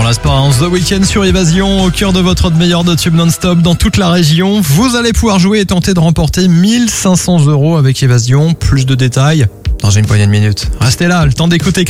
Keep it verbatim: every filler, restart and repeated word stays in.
Last Parents, The Weeknd sur Évasion, au cœur de votre meilleur de tube non-stop dans toute la région. Vous allez pouvoir jouer et tenter de remporter mille cinq cents euros avec Évasion. Plus de détails dans une poignée de minutes. Restez là, le temps d'écouter